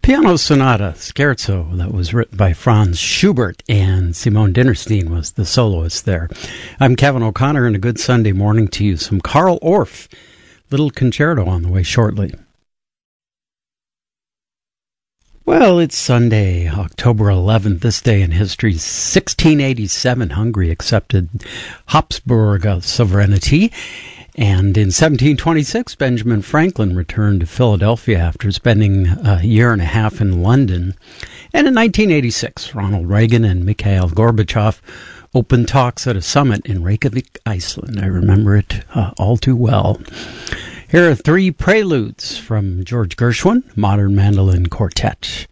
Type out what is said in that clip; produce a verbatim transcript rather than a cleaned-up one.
Piano Sonata, Scherzo, that was written by Franz Schubert, and Simone Dinnerstein was the soloist there. I'm Kevin O'Connor, and a good Sunday morning to you. Some Carl Orff, little concerto on the way shortly. Well, it's Sunday, October eleventh. This day in history, sixteen eighty-seven, Hungary accepted Habsburg sovereignty. And in seventeen twenty-six, Benjamin Franklin returned to Philadelphia after spending a year and a half in London. And in nineteen eighty-six, Ronald Reagan and Mikhail Gorbachev opened talks at a summit in Reykjavik, Iceland. I remember it uh, all too well. Here are three preludes from George Gershwin, Modern Mandolin Quartet.